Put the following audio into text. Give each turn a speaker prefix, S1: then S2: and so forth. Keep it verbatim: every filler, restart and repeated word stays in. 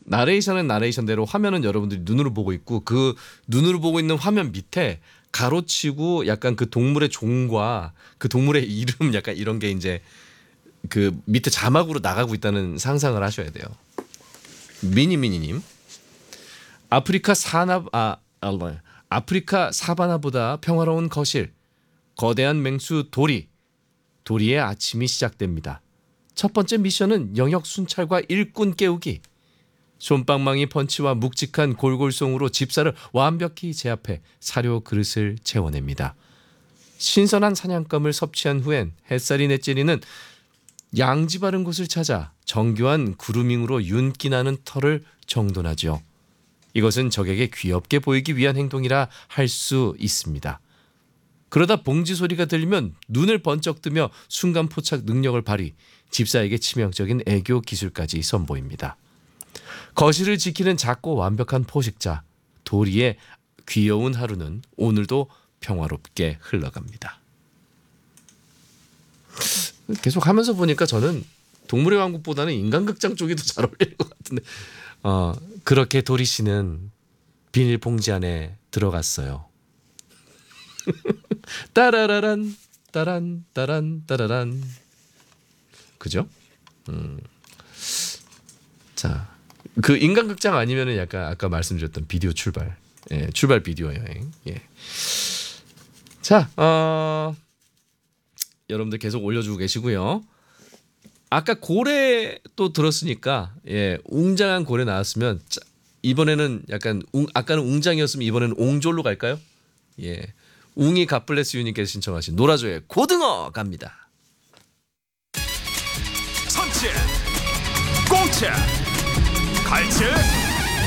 S1: 나레이션은 나레이션대로 화면은 여러분들이 눈으로 보고 있고 그 눈으로 보고 있는 화면 밑에 가로치고 약간 그 동물의 종과 그 동물의 이름 약간 이런 게 이제 그 밑에 자막으로 나가고 있다는 상상을 하셔야 돼요. 미니미니님, 아프리카 사나 아, 아 아프리카 사바나보다 평화로운 거실, 거대한 맹수 도리, 도리의 아침이 시작됩니다. 첫 번째 미션은 영역 순찰과 일꾼 깨우기. 솜방망이 펀치와 묵직한 골골송으로 집사를 완벽히 제압해 사료 그릇을 채워냅니다. 신선한 사냥감을 섭취한 후엔 햇살이 내찌리는 양지 바른 곳을 찾아 정교한 그루밍으로 윤기 나는 털을 정돈하죠. 이것은 적에게 귀엽게 보이기 위한 행동이라 할 수 있습니다. 그러다 봉지 소리가 들리면 눈을 번쩍 뜨며 순간 포착 능력을 발휘, 집사에게 치명적인 애교 기술까지 선보입니다. 거실을 지키는 작고 완벽한 포식자 도리의 귀여운 하루는 오늘도 평화롭게 흘러갑니다. 계속 하면서 보니까 저는 동물의 왕국보다는 인간극장 쪽이 더 잘 어울리는 것 같은데 어, 그렇게 도리 씨는 비닐봉지 안에 들어갔어요. 따라라란 따란 따란 따라란 그죠? 음. 자, 그 인간극장 아니면은 약간 아까 말씀드렸던 비디오 출발, 예, 출발 비디오 여행. 예. 자, 어, 여러분들 계속 올려주고 계시고요. 아까 고래 또 들었으니까 예, 웅장한 고래 나왔으면 자, 이번에는 약간 웅, 아까는 웅장이었으면 이번에는 옹졸로 갈까요? 예, 웅이 갓블레스 유님께서 신청하신 노라조의 고등어 갑니다.
S2: 선체, 공채, 갈채.